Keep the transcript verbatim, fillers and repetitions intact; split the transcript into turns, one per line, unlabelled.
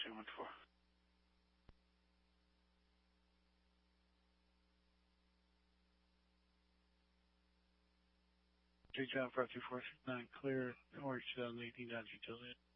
two one four. Three John five two four six nine clear. Orange two thousand eighteen Dodge Utility.